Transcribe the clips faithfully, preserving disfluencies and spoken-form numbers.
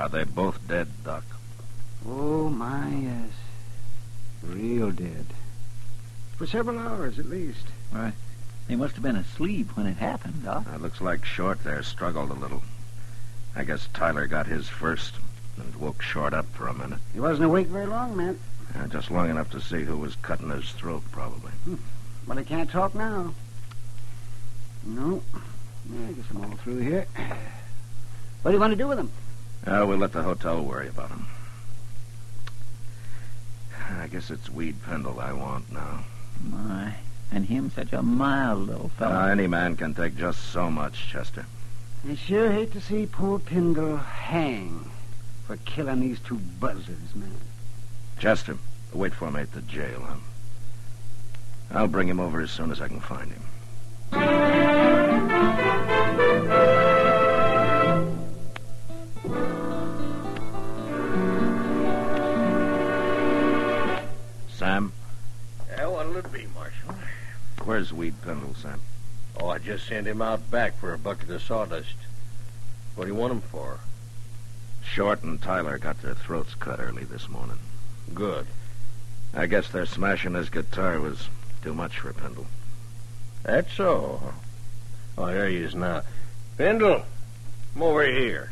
Are they both dead, Doc? Oh, my, yes. Real dead. For several hours, at least. Right. They must have been asleep when it happened, Doc. It looks like Short there struggled a little. I guess Tyler got his first and woke Short up for a minute. He wasn't awake very long, man. Uh, just long enough to see who was cutting his throat, probably. Hmm. But he can't talk now. No. Yeah, I guess I'm all through here. What do you want to do with him? Uh, we'll let the hotel worry about him. I guess it's Weed Pendle I want now. My. And him such a mild little fellow. Uh, any man can take just so much, Chester. I sure hate to see poor Pendle hang for killing these two buzzards, man. Chester, wait for me at the jail, huh? I'll bring him over as soon as I can find him. Sam? Yeah, what'll it be, Marshal? Where's Weed Pendle, Sam? Oh, I just sent him out back for a bucket of sawdust. What do you want him for? Short and Tyler got their throats cut early this morning. Good. I guess their smashing his guitar was too much for Pendle. That's so. Oh, there he is now. Pendle, come over here.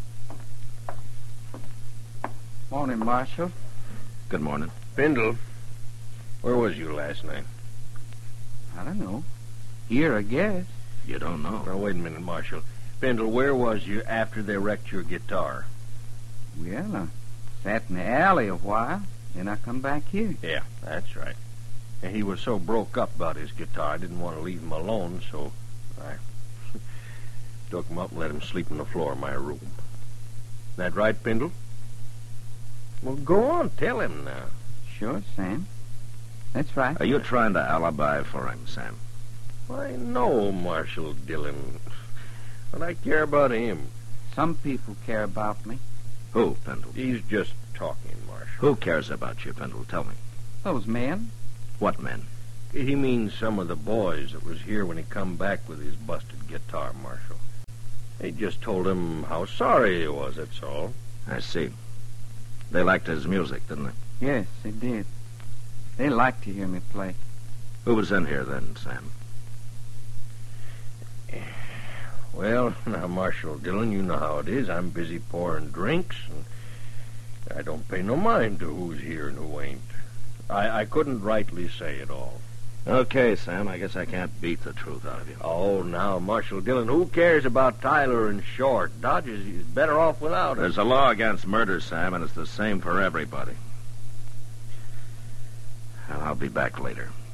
Morning, Marshal. Good morning. Pendle, where was you last night? I don't know. Here, I guess. You don't know? Now, wait a minute, Marshal. Pendle, where was you after they wrecked your guitar? Well, I sat in the alley a while, then I come back here. Yeah, that's right. And he was so broke up about his guitar, I didn't want to leave him alone, so I took him up and let him sleep on the floor of my room. That right, Pendle? Well, go on, tell him now. Sure, Sam. That's right. Are you trying to alibi for him, Sam? I know Marshal Dillon, but I care about him. Some people care about me. Who, Pendle? He's just talking, Marshal. Who cares about you, Pendle? Tell me. Those men. What men? He means some of the boys that was here when he come back with his busted guitar, Marshal. They just told him how sorry he was, that's all. I see. They liked his music, didn't they? Yes, they did. They liked to hear me play. Who was in here then, Sam? Well, now, Marshal Dillon, you know how it is. I'm busy pouring drinks, and I don't pay no mind to who's here and who ain't. I, I couldn't rightly say it all. Okay, Sam, I guess I can't beat the truth out of you. Oh, now, Marshal Dillon, who cares about Tyler and Short? Dodges is better off without him. There's a law against murder, Sam, and it's the same for everybody. And I'll be back later.